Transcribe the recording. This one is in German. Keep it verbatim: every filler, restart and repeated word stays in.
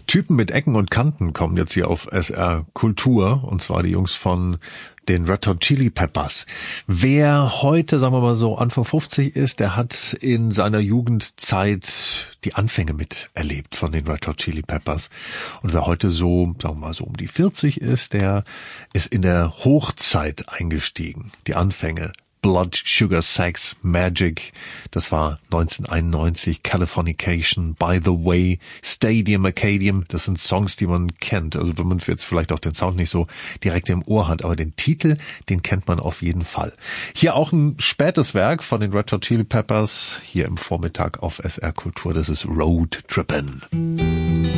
Typen mit Ecken und Kanten kommen jetzt hier auf S R Kultur, und zwar die Jungs von den Red Hot Chili Peppers. Wer heute, sagen wir mal so, Anfang fünfzig ist, der hat in seiner Jugendzeit die Anfänge miterlebt von den Red Hot Chili Peppers. Und wer heute so, sagen wir mal so um die vierzig ist, der ist in der Hochzeit eingestiegen. Die Anfänge. Blood, Sugar, Sex, Magic, das war neunzehnhunderteinundneunzig, Californication, By the Way, Stadium, Acadium, das sind Songs, die man kennt. Also wenn man jetzt vielleicht auch den Sound nicht so direkt im Ohr hat, aber den Titel, den kennt man auf jeden Fall. Hier auch ein spätes Werk von den Red Hot Chili Peppers, hier im Vormittag auf S R Kultur, das ist Road Trippin'.